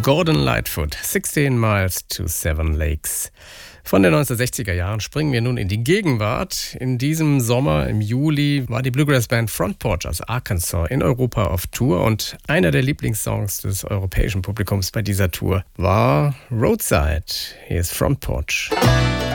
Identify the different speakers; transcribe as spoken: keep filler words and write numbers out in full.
Speaker 1: Gordon Lightfoot, sixteen Miles to Seven Lakes. Von den neunzehnhundertsechziger Jahren springen wir nun in die Gegenwart. In diesem Sommer, im Juli, war die Bluegrass-Band Front Porch aus Arkansas in Europa auf Tour und einer der Lieblingssongs des europäischen Publikums bei dieser Tour war Roadside. Hier ist Front Porch.